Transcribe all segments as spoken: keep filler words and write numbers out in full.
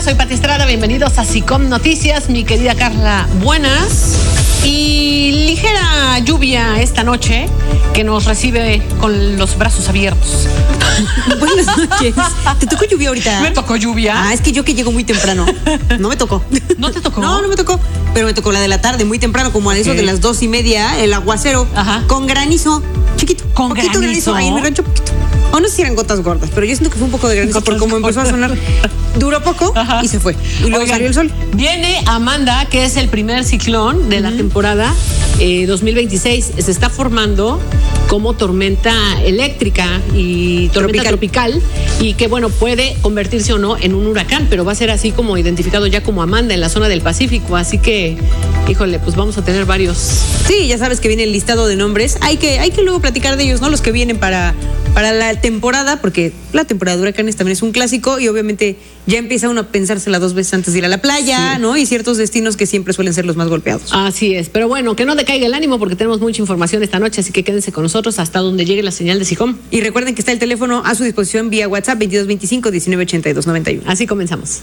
Soy Pati Estrada, bienvenidos a SICOM Noticias. Mi querida Carla, buenas. Y ligera lluvia esta noche que nos recibe con los brazos abiertos. Buenas noches. ¿Te tocó lluvia ahorita? ¿Me tocó lluvia? Ah, es que yo que llego muy temprano. No me tocó. ¿No te tocó? No, no me tocó. Pero me tocó la de la tarde, muy temprano, como a eso Ok. de las dos y media, el aguacero. Ajá. Con granizo, chiquito. ¿Con poquito granizo? Ahí en mi rancho, poquito. O no sé si eran gotas gordas, pero yo siento que fue un poco de granizo Gotas porque como empezó a gordas. sonar, duró poco Ajá. y se fue. Y luego Oigan, salió el sol. Viene Amanda, que es el primer ciclón de la temporada eh, dos mil veintiséis. Se está formando como tormenta eléctrica y tormenta tropical. tropical y que, bueno, puede convertirse o no en un huracán, pero va a ser así como identificado ya como Amanda en la zona del Pacífico. Así que, híjole, pues vamos a tener varios. Sí, ya sabes que viene el listado de nombres. Hay que, hay que luego platicar de ellos, ¿no? Los que vienen para, para la temporada, porque la temporada de huracanes también es un clásico y obviamente ya empieza uno a pensársela dos veces antes de ir a la playa, Sí. ¿no? Y ciertos destinos que siempre suelen ser los más golpeados. Así es, pero bueno, que no decaiga el ánimo porque tenemos mucha información esta noche, así que quédense con nosotros hasta donde llegue la señal de SICOM. Y recuerden que está el teléfono a su disposición vía WhatsApp veintidós veinticinco diecinueve ochenta y dos noventa y uno. Así comenzamos.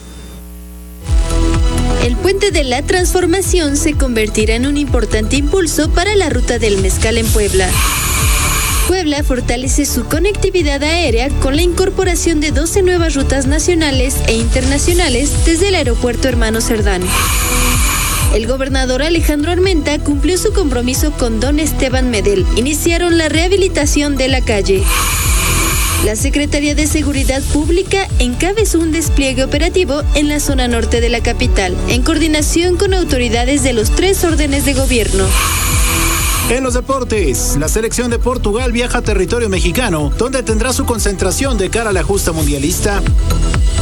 El puente de la Transformación se convertirá en un importante impulso para la ruta del mezcal en Puebla. Puebla fortalece su conectividad aérea con la incorporación de doce nuevas rutas nacionales e internacionales desde el aeropuerto Hermano Cerdán. El gobernador Alejandro Armenta cumplió su compromiso con don Esteban Medel. Iniciaron la rehabilitación de la calle. La Secretaría de Seguridad Pública encabezó un despliegue operativo en la zona norte de la capital, en coordinación con autoridades de los tres órdenes de gobierno. En los deportes, la selección de Portugal viaja a territorio mexicano, donde tendrá su concentración de cara a la justa mundialista.